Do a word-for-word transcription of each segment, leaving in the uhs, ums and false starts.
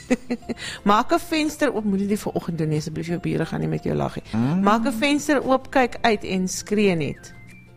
Maak 'n venster oop, moet jy dit vanoggend doen, asseblief jou bure gaan nie met jou lag nie. Mm. Maak 'n venster oop, kyk uit en skree net.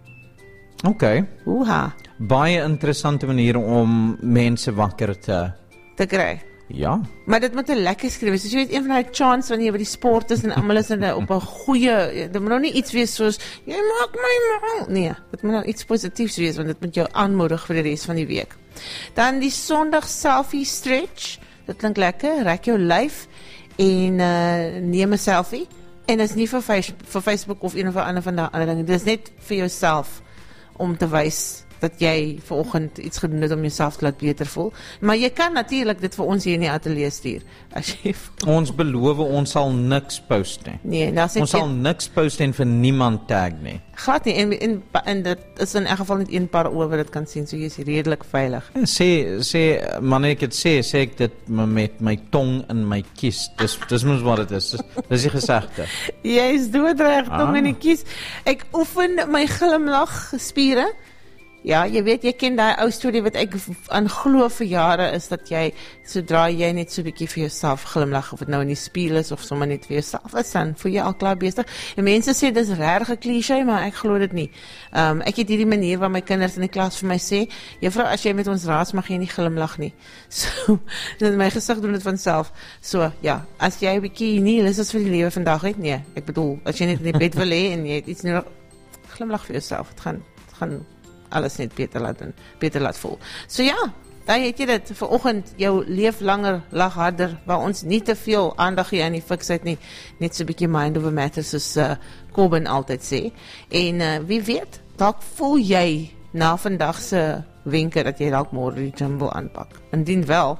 OK. Oeha. Baie interessante manier om mense wakker te te kry. Ja. Maar dit moet 'n lekker skryf. So jy weet een van daai chants wanneer jy by die sport is en almal is in 'n op 'n goeie, dit moet nou nie iets wees soos jy maak my mal. Nee, dit moet nou iets positiefs wees want dit moet jou aanmoedig vir die res van die week. Dan die Sondag selfie stretch. Dit klink lekker. Rek jou lyf en uh, neem 'n selfie. En dit is nie vir, face, vir Facebook of een of ander van daai ander dinge. Dit is net vir jouself om te wys dat jy vanoggend iets gedoen het om jouself te laat beter voel. Maar jy kan natuurlik dit vir ons hier in die ateljee stuur. As jy Ons beloof ons sal niks post nie. Nee, daar's Ons sal niks post en vir niemand tag nie. Glad nie, en, en, en dit is in elk geval net een paar oor wat dit kan sien, so jy is redelik veilig. Sê, sê, wanneer ek dit sê, sê ek dit met my tong in my kies. Dis, dis mos wat dit is. Dis, dis die gesegde. Jy is doodreg, tong Ah. in die kies. Ek oefen my glimlagspiere. Ja, jy weet, jy ken daai ou storie wat ek aan glo vir jare is dat jy, sodra jy net so 'n bietjie vir jouself glimlag, of dit nou in die spieël is of sommer net vir jouself is, dan voel jy al klaar besig. En mense sê dis regtig 'n kliseë, maar ek glo dit nie. Um, ek het hierdie manier waar my kinders in die klas vir my sê, juffrou, as jy met ons raas mag jy nie glimlag nie. So, in my gesig doen dit van self. So, ja, as jy 'n bietjie nie lus is vir die lewe vandag het, nee, ek bedoel, as jy net in die bed wil lê en jy het iets nodig, glimlag vir jouself. Dit gaan, dit gaan alles net beter laat doen, beter laat voel. So ja, daar het jy dit vir oggend, jou leef langer, lag harder, waar ons nie te veel aandag gee aan die fiksheid nie, net so 'n bietjie mind over matter soos uh, Corbin altyd sê. En uh, wie weet, dalk voel jy na vandag se wenke dat jy dalk môre die gym wil aanpak. Indien wel,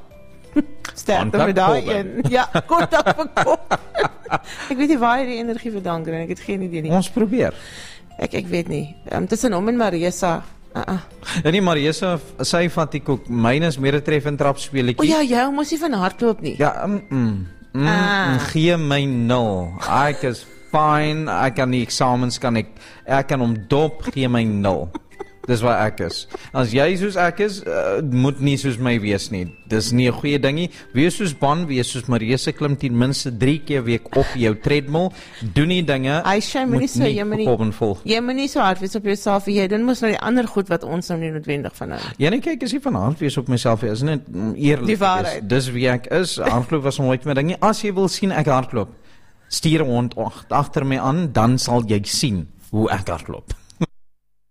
sterkte met daai een. Ja, kontak vir Corbin. Ek weet nie waar jy die energie vandaan kry, ek het geen idee nie. Ons probeer. Ek ek weet nie. Um, tussen hom en Marisa. Uh -uh. En die Marisa, sy vat die koek. Myne is meer 'n treffend trap O speletjie. ja, jy moes nie van hardloop nie. Ja, mm, mm, mm, Ah. gee my nul. Ek is fine, ek kan die eksamens kan ek ek kan hom dop, gee my nul. Dis wat ek is. As jy soos ek is, uh, moet nie soos my wees nie. Dis nie 'n goeie ding nie. Wees soos Ban, wees soos Marisa, klim ten minste drie keer 'n week op jou treadmill. Doen die dinge. Hy sê moenie so, jy moenie. Jy moenie so hard wees op jouself. Jy doen mos nou die ander goed wat ons nou nie noodwendig van hou. Ja, nee, kyk, is nie van hand wees op myself, is net eerlik. Die waarheid. Is, dis wie ek is. Hardloop was nooit my ding nie. As jy wil sien ek hardloop, stuur 'n hond agter my aan, dan sal jy sien hoe ek hardloop.